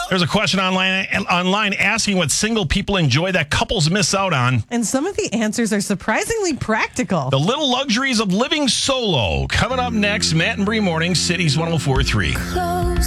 There's a question online asking what single people enjoy that couples miss out on. And some of the answers are surprisingly practical. The little luxuries of living solo. Coming up next, Matt and Bree Morning, Cities 104.3.